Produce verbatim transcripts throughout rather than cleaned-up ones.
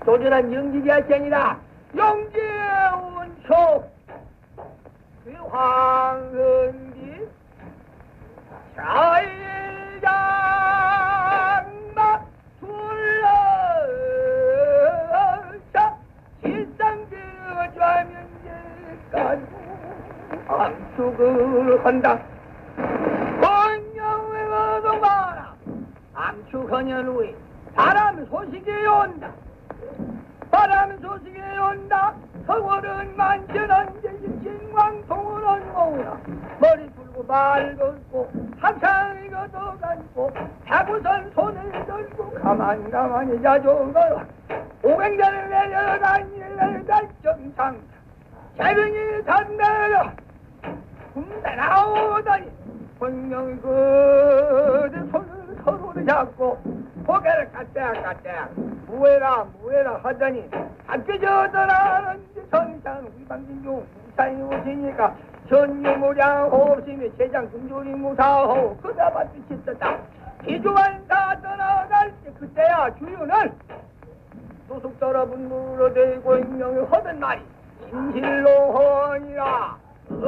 도전한 영지자생이라 영재운초 그 황은기 자일장마 둘러서 실상들어좌면제까지 암축을 한다. 권영의 어동봐라. 암축하년 후에 바람 소식이 온다. 바람 소식이 온다. 서울은 만전한 제지 진광통은 오라. 머리 풀고 말 걷고 합창이 걷어가지고 타구선 손을 들고 가만 가만히 자주걸어 오백년을 내려다니는 달정상 재병이 단내려 군대 나오다니 분명히 그대 손을 서로를 잡고 고개를 까딱 까딱 무해라 무해라 하더니 학교저더라는 선상 위방진중 무사히 오시니까 전유무량 호흡심이 제장 금조리 무사호 그다밭이 씻었다. 기주한 다 떠나갈 때 그때야 주유는 소속 따라분 물어대고 익명이 허던 말이 진실로 허니라.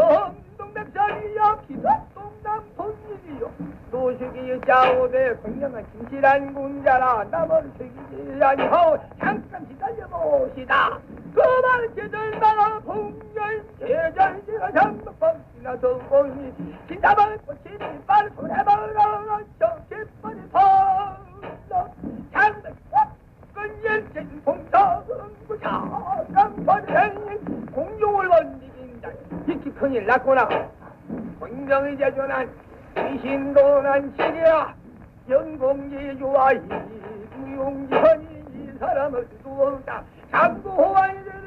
동백산이여 기사동남 손님이여 도식이 짜오대 공명한 진실한 군자라 나머지 새기지 아니하오. 잠깐 기다려보시다. 그만 제절마가 풍년 제절제가 장박방지나서 보니 진짜방을 꽃이 빨리 손해방을 얻어 깃발이 펄러 장박 끈질진 공사 흥구차 장판행 공중을 건드린다. 지키 큰일 났구나. 공정의 제조난 귀신도난 시리야 연공지 좋아이 무용지선이 이 사람을 두었다. 장구 호환이 되는